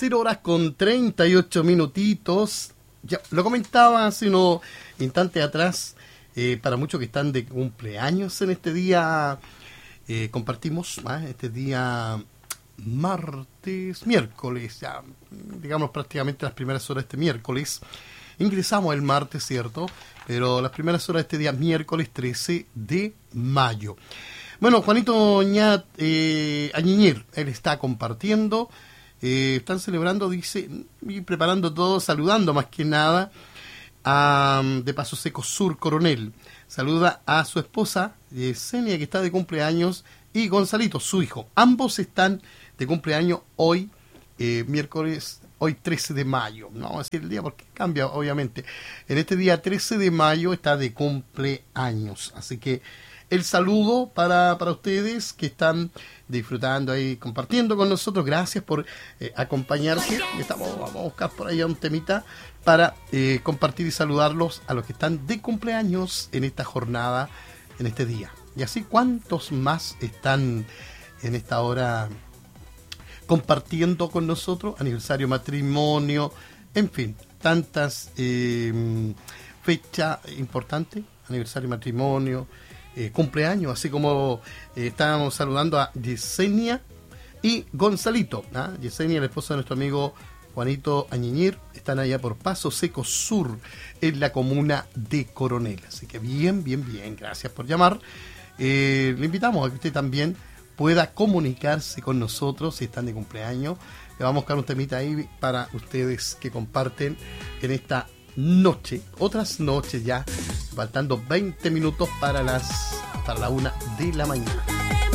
0:38. Ya lo comentaba hace unos instantes atrás, para muchos que están de cumpleaños en este día, compartimos este día miércoles, ya digamos prácticamente las primeras horas de este miércoles. Ingresamos el martes, ¿cierto? Pero las primeras horas de este día, miércoles 13 de mayo. Bueno, Juanito Añiñir, él está compartiendo, están celebrando, dice, y preparando todo, saludando más que nada de Paso Seco Sur, Coronel. Saluda a su esposa, Yesenia, que está de cumpleaños, y Gonzalito, su hijo. Ambos están de cumpleaños hoy, miércoles, hoy 13 de mayo. No vamos a decir el día porque cambia, obviamente. En este día 13 de mayo está de cumpleaños. Así que el saludo para ustedes que están disfrutando ahí, compartiendo con nosotros. Gracias por acompañarse. Vamos a buscar por ahí un temita para compartir y saludarlos a los que están de cumpleaños en esta jornada, en este día. Y así, ¿cuántos más están en esta hora compartiendo con nosotros? Aniversario, matrimonio, en fin, tantas fechas importantes, aniversario, matrimonio, cumpleaños, así como estábamos saludando a Yesenia y Gonzalito. Yesenia, la esposa de nuestro amigo Juanito Añiñir, están allá por Paso Seco Sur, en la comuna de Coronel. Así que bien, gracias por llamar. Le invitamos a que usted también pueda comunicarse con nosotros si están de cumpleaños. Le vamos a buscar un temita ahí para ustedes que comparten en esta noche, otras noches ya, faltando 20 minutos para la 1 de la mañana.